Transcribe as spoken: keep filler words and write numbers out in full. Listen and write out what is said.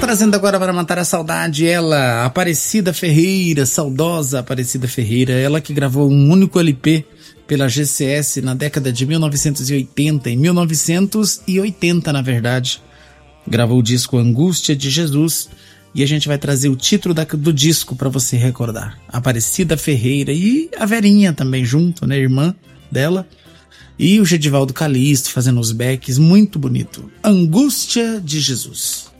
trazendo agora para matar a saudade ela, Aparecida Ferreira, saudosa Aparecida Ferreira, ela que gravou um único L P pela G C S na década de mil novecentos e oitenta, em mil novecentos e oitenta na verdade, gravou o disco Angústia de Jesus, e a gente vai trazer o título da, do disco para você recordar, Aparecida Ferreira, e a Verinha também junto, né, irmã dela, e o Gedivaldo Calixto fazendo os backs, muito bonito, Angústia de Jesus.